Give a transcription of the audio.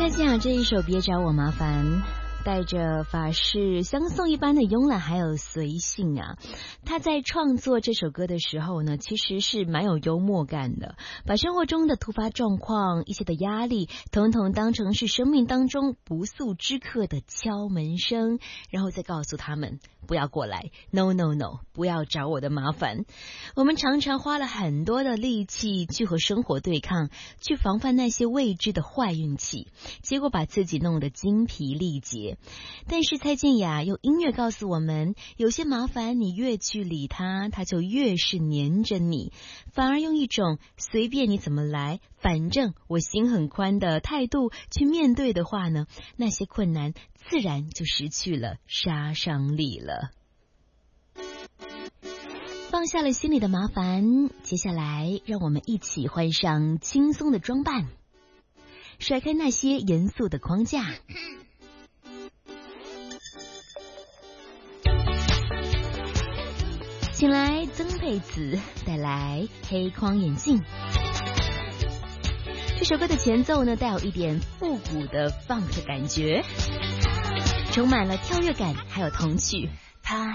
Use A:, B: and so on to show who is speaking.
A: 蔡健雅这一首别找我麻烦，带着法式相送一般的慵懒还有随性啊。他在创作这首歌的时候呢，其实是蛮有幽默感的，把生活中的突发状况、一些的压力统统当成是生命当中不速之客的敲门声，然后再告诉他们不要过来， no no no， 不要找我的麻烦。我们常常花了很多的力气去和生活对抗，去防范那些未知的坏运气，结果把自己弄得精疲力竭。但是蔡健雅用音乐告诉我们，有些麻烦你越去理它，它就越是黏着你，反而用一种随便你怎么来，反正我心很宽的态度去面对的话呢，那些困难自然就失去了杀伤力了。放下了心里的麻烦，接下来让我们一起换上轻松的装扮，甩开那些严肃的框架，请来曾沛慈带来黑框眼镜。这首歌的前奏呢，带有一点复古的funk的感觉，充满了跳跃感还有童趣。
B: 怕